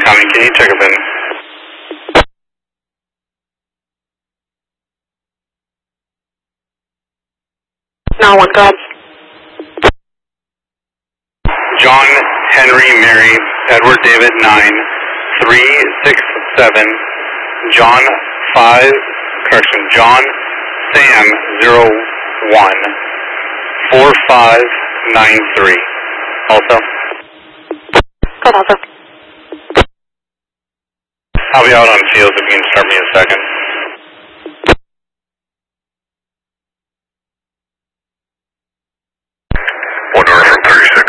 County, can you check a bin? No, one, go ahead. John, Henry, Mary, Edward, David, 9, 367, John, 5, correction, John, Sam, 01, 4593. Also? Go ahead, also. I'll be out on field if you can start me in a second.